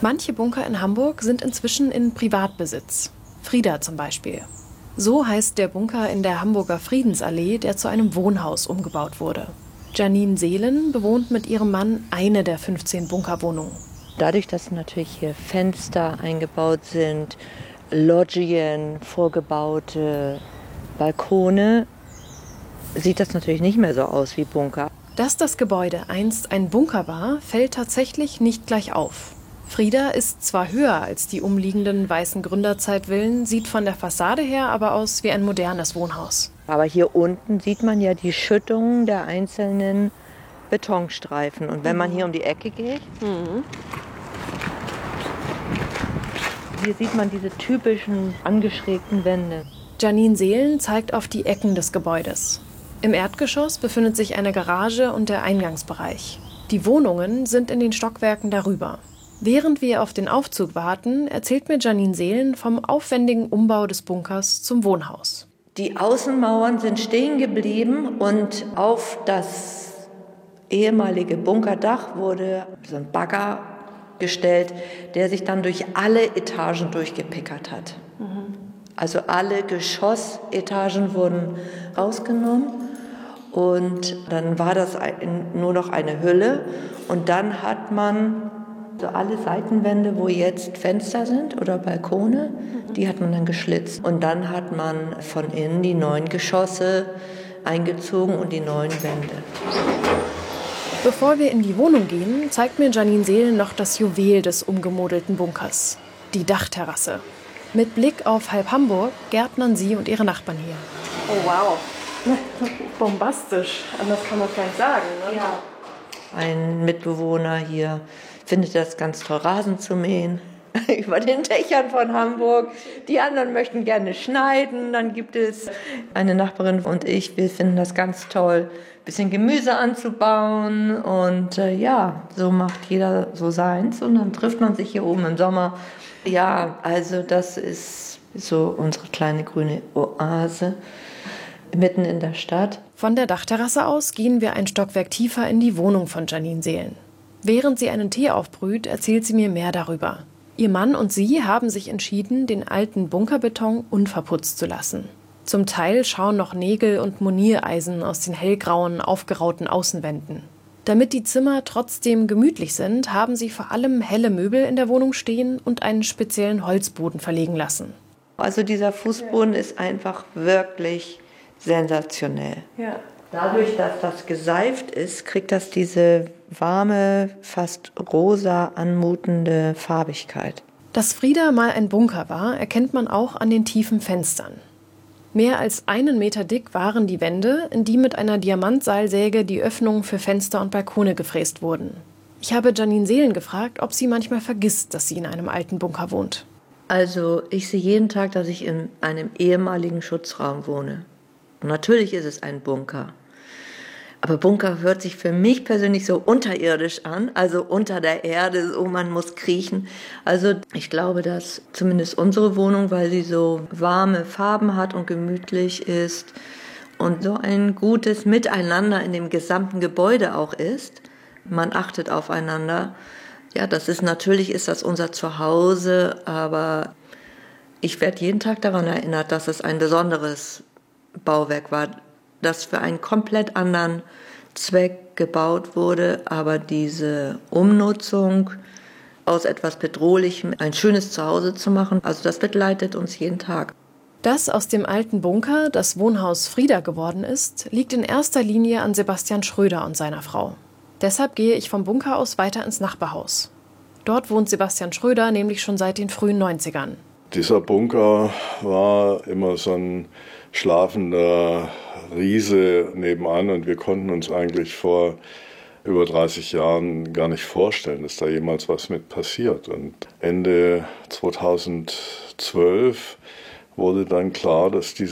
Manche Bunker in Hamburg sind inzwischen in Privatbesitz. Frieda zum Beispiel. So heißt der Bunker in der Hamburger Friedensallee, der zu einem Wohnhaus umgebaut wurde. Janine Seelen bewohnt mit ihrem Mann eine der 15 Bunkerwohnungen. Dadurch, dass natürlich hier Fenster eingebaut sind, Loggien, vorgebaute Balkone, sieht das natürlich nicht mehr so aus wie Bunker. Dass das Gebäude einst ein Bunker war, fällt tatsächlich nicht gleich auf. Frieda ist zwar höher als die umliegenden weißen Gründerzeitvillen, sieht von der Fassade her aber aus wie ein modernes Wohnhaus. Aber hier unten sieht man ja die Schüttungen der einzelnen Betonstreifen. Und wenn man hier um die Ecke geht, hier sieht man diese typischen angeschrägten Wände. Janine Seelen zeigt auf die Ecken des Gebäudes. Im Erdgeschoss befindet sich eine Garage und der Eingangsbereich. Die Wohnungen sind in den Stockwerken darüber. Während wir auf den Aufzug warten, erzählt mir Janine Seelen vom aufwendigen Umbau des Bunkers zum Wohnhaus. Die Außenmauern sind stehen geblieben und auf das ehemalige Bunkerdach wurde so ein Bagger gestellt, der sich dann durch alle Etagen durchgepickert hat. Also alle Geschossetagen wurden rausgenommen und dann war das nur noch eine Hülle und dann hat man so alle Seitenwände, wo jetzt Fenster sind oder Balkone, die hat man dann geschlitzt. Und dann hat man von innen die neuen Geschosse eingezogen und die neuen Wände. Bevor wir in die Wohnung gehen, zeigt mir Janine Seelen noch das Juwel des umgemodelten Bunkers, die Dachterrasse. Mit Blick auf halb Hamburg gärtnern sie und ihre Nachbarn hier. Oh wow, bombastisch, anders kann man es gar nicht sagen. Ne? Ja. Ein Mitbewohner hier findet das ganz toll, Rasen zu mähen über den Dächern von Hamburg. Die anderen möchten gerne schneiden. Dann gibt es eine Nachbarin und ich, wir finden das ganz toll, ein bisschen Gemüse anzubauen. Und ja, so macht jeder so seins. Und dann trifft man sich hier oben im Sommer. Ja, also das ist so unsere kleine grüne Oase mitten in der Stadt. Von der Dachterrasse aus gehen wir ein Stockwerk tiefer in die Wohnung von Janine Seelen. Während sie einen Tee aufbrüht, erzählt sie mir mehr darüber. Ihr Mann und sie haben sich entschieden, den alten Bunkerbeton unverputzt zu lassen. Zum Teil schauen noch Nägel und Moniereisen aus den hellgrauen, aufgerauten Außenwänden. Damit die Zimmer trotzdem gemütlich sind, haben sie vor allem helle Möbel in der Wohnung stehen und einen speziellen Holzboden verlegen lassen. Also dieser Fußboden ist einfach wirklich sensationell. Ja. Dadurch, dass das geseift ist, kriegt das diese warme, fast rosa anmutende Farbigkeit. Dass Frieda mal ein Bunker war, erkennt man auch an den tiefen Fenstern. Mehr als 1 Meter dick waren die Wände, in die mit einer Diamantseilsäge die Öffnungen für Fenster und Balkone gefräst wurden. Ich habe Janine Seelen gefragt, ob sie manchmal vergisst, dass sie in einem alten Bunker wohnt. Also ich sehe jeden Tag, dass ich in einem ehemaligen Schutzraum wohne. Und natürlich ist es ein Bunker. Aber Bunker hört sich für mich persönlich so unterirdisch an, also unter der Erde, so man muss kriechen. Also ich glaube, dass zumindest unsere Wohnung, weil sie so warme Farben hat und gemütlich ist und so ein gutes Miteinander in dem gesamten Gebäude auch ist, man achtet aufeinander. Ja, natürlich ist das unser Zuhause, aber ich werde jeden Tag daran erinnert, dass es ein besonderes Bauwerk war, das für einen komplett anderen Zweck gebaut wurde, aber diese Umnutzung aus etwas Bedrohlichem ein schönes Zuhause zu machen, also das begleitet uns jeden Tag. Dass aus dem alten Bunker das Wohnhaus Frieda geworden ist, liegt in erster Linie an Sebastian Schröder und seiner Frau. Deshalb gehe ich vom Bunker aus weiter ins Nachbarhaus. Dort wohnt Sebastian Schröder nämlich schon seit den frühen 90ern. Dieser Bunker war immer so ein schlafender Riese nebenan und wir konnten uns eigentlich vor über 30 Jahren gar nicht vorstellen, dass da jemals was mit passiert. Und Ende 2012 wurde dann klar, dass